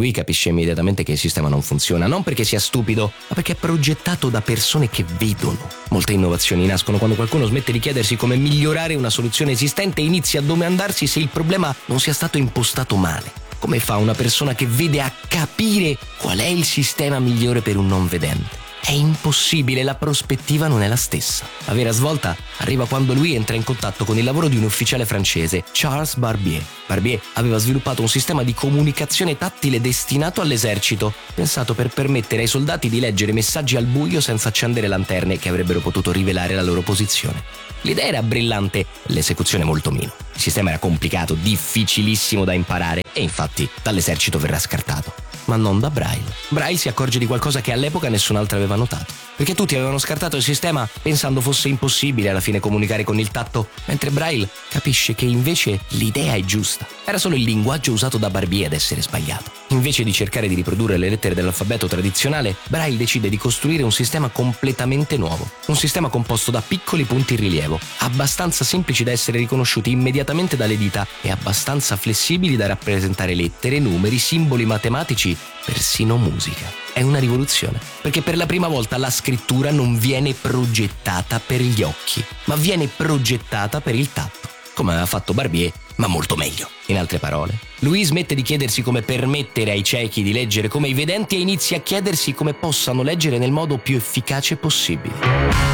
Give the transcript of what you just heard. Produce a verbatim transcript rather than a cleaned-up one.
Lui capisce immediatamente che il sistema non funziona, non perché sia stupido, ma perché è progettato da persone che vedono. Molte innovazioni nascono quando qualcuno smette di chiedersi come migliorare una soluzione esistente e inizia a domandarsi se il problema non sia stato impostato male. Come fa una persona che vede a capire qual è il sistema migliore per un non vedente? È impossibile, la prospettiva non è la stessa. La vera svolta arriva quando lui entra in contatto con il lavoro di un ufficiale francese, Charles Barbier. Barbier aveva sviluppato un sistema di comunicazione tattile destinato all'esercito, pensato per permettere ai soldati di leggere messaggi al buio senza accendere lanterne che avrebbero potuto rivelare la loro posizione. L'idea era brillante, l'esecuzione molto meno. Il sistema era complicato, difficilissimo da imparare e infatti dall'esercito verrà scartato. Ma non da Braille. Braille si accorge di qualcosa che all'epoca nessun altro aveva notato. Perché tutti avevano scartato il sistema pensando fosse impossibile alla fine comunicare con il tatto, mentre Braille capisce che invece l'idea è giusta. Era solo il linguaggio usato da Barbier ad essere sbagliato. Invece di cercare di riprodurre le lettere dell'alfabeto tradizionale, Braille decide di costruire un sistema completamente nuovo. Un sistema composto da piccoli punti in rilievo, abbastanza semplici da essere riconosciuti immediatamente dalle dita e abbastanza flessibili da rappresentare lettere, numeri, simboli matematici, persino musica. È una rivoluzione, perché per la prima volta la scrittura non viene progettata per gli occhi, ma viene progettata per il tatto, come aveva fatto Barbier, ma molto meglio. In altre parole, lui smette di chiedersi come permettere ai ciechi di leggere come i vedenti e inizia a chiedersi come possano leggere nel modo più efficace possibile.